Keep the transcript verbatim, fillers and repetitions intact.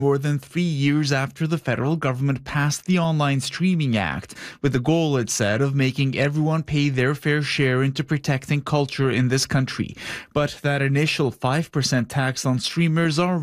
more than three years after the federal government passed the Online Streaming Act, with the goal, it said, of making everyone pay their fair share into protecting culture in this country. But that initial five percent tax on streamers already